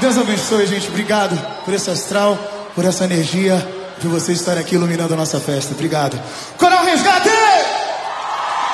Deus abençoe, gente. Obrigado por esse astral, por essa energia, por vocês estarem aqui iluminando a nossa festa. Obrigado.